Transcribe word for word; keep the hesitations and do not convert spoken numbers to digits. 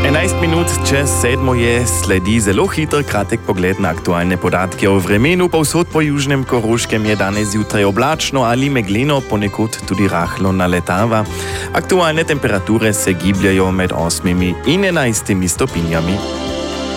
enajst minut čez sedmo je, sledi zelo hiter kratek pogled na aktualne podatke o vremenu. Povsod po južnem Koroškem je danes zjutraj oblačno ali megleno, ponekod tudi rahlo naletava. Aktualne temperature se gibljajo med osmimi in enajstimi stopinjami.